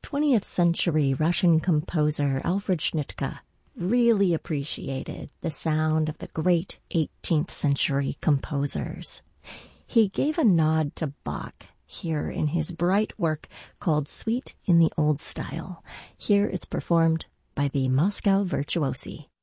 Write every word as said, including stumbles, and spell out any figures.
twentieth century Russian composer Alfred Schnittke really appreciated the sound of the great eighteenth century composers. He gave a nod to Bach here in his bright work called Suite in the Old Style. Here it's performed by the Moscow Virtuosi.